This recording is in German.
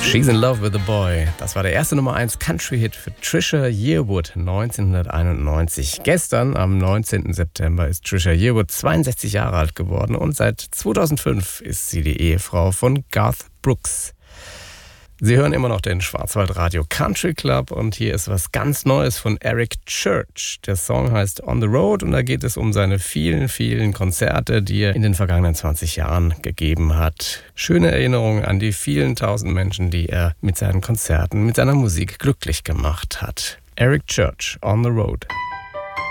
She's in Love with a Boy. Das war der erste Nummer 1 Country-Hit für Trisha Yearwood 1991. Gestern, am 19. September, ist Trisha Yearwood 62 Jahre alt geworden und seit 2005 ist sie die Ehefrau von Garth Brooks. Sie hören immer noch den Schwarzwaldradio Country Club und hier ist was ganz Neues von Eric Church. Der Song heißt On the Road und da geht es um seine vielen, vielen Konzerte, die er in den vergangenen 20 Jahren gegeben hat. Schöne Erinnerungen an die vielen tausend Menschen, die er mit seinen Konzerten, mit seiner Musik glücklich gemacht hat. Eric Church, On the Road.